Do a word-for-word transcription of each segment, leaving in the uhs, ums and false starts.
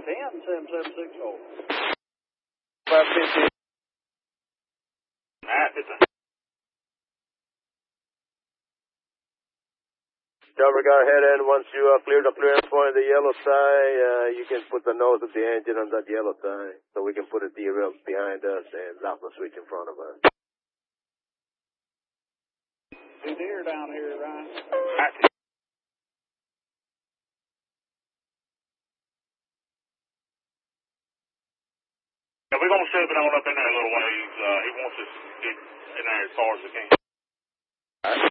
ten seven seven six four. five fifty. Alright, fifty. Cover got head end. Once you uh, clear the clearance point of the yellow sign, uh, you can put the nose of the engine on that yellow sign, so we can put a derail behind us and lock the switch in front of us. Two deer down here, Ryan. Alright. Yeah, we're going to shove it on up in there a little ways. Uh, he wants us to get in there as far as we can. Alright.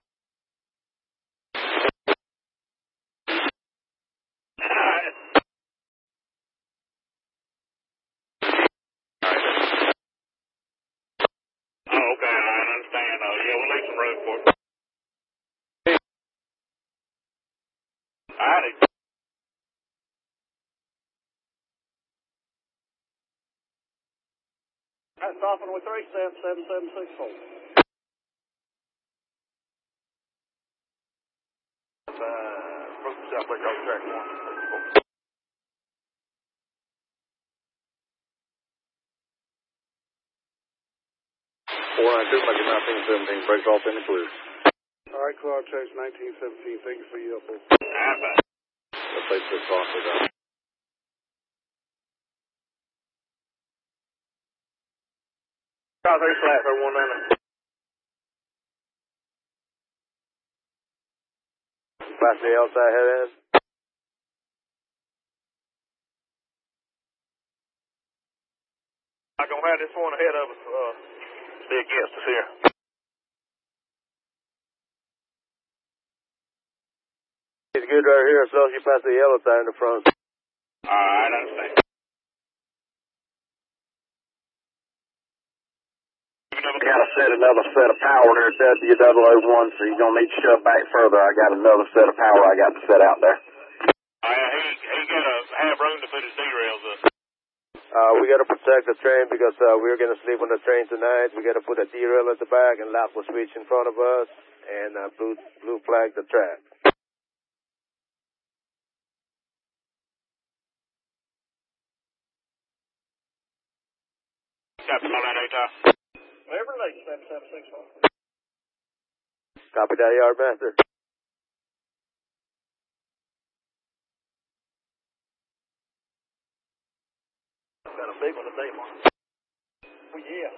Oh, okay, I understand. Uh, yeah, we'll leave some room for it. Alrighty. Alright, stopping with three seven seven seven six four. Uh, from Southwest Coast Track one. four nine two, Lucky nineteen seventeen, breaks off in the clear. Alright, Clark Chase nineteen seventeen, thank you for your help. Alright, bye. The place is off with that. South three flat for one minute. Class the outside head end. I'm going to have this one ahead of us, uh, be against us here. He's good right here, as long as you pass the yellow sign in the front. Alright, I understand. I got to set another set of power there at W double oh one, so you're going to need to shove back further. I got another set of power I got to set out there. Uh, he, he got to have room to put his derails up. Uh, we got to protect the train because uh, we're going to sleep on the train tonight. We got to put a derail at the back and lock the switch in front of us and uh, blue, blue flag the track. Captain on that A-top. Everly seven seven six four. Copy that, Yard Master. Got a big one today, Mark. Oh, yeah.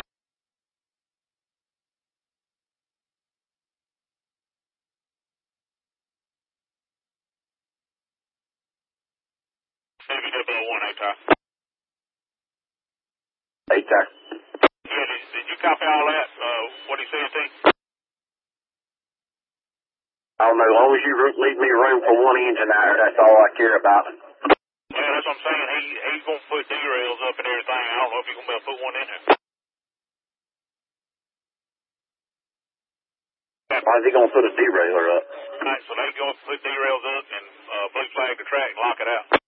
Maybe double oh one A-top. A-Tac. Yeah, did, did you copy all that, uh, what he said to you? I don't know, as long as you leave me room for one engine out there, that's all I care about. Well, that's what I'm saying. He, he's going to put derails up and everything. I don't know if he's going to be able to put one in there. Why is he going to put a derailer up? All right, so they go put derails up and uh, blue flag the track and lock it out.